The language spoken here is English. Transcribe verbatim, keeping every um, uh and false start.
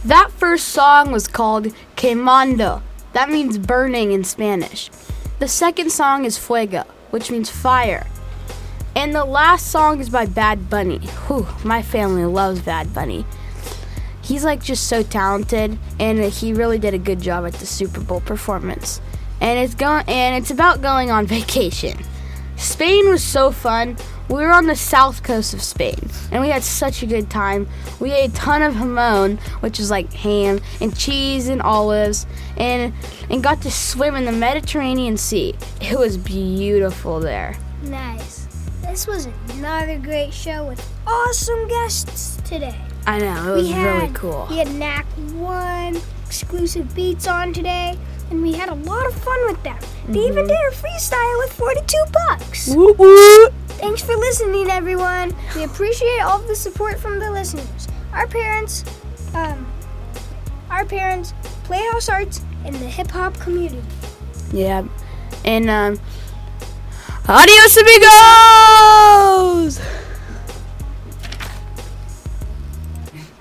That first song was called Quemando. That means burning in Spanish. The second song is Fuego, which means fire. And the last song is by Bad Bunny. Whew, my family loves Bad Bunny. He's like just so talented, and he really did a good job at the Super Bowl performance. And it's going, and it's about going on vacation. Spain was so fun. We were on the south coast of Spain, and we had such a good time. We ate a ton of jamon, which is like ham, and cheese and olives, and and got to swim in the Mediterranean Sea. It was beautiful there. Nice. This was another great show with awesome guests today. I know, it was we had, really cool. We had N A C one exclusive beats on today, and we had a lot of fun with them. Mm-hmm. They even did a freestyle with forty-two bucks. Woo woo! Thanks for listening, everyone. We appreciate all the support from the listeners. Our parents, um, our parents, Playhouse Arts, and the hip hop community. Yeah, and um, adios, amigos!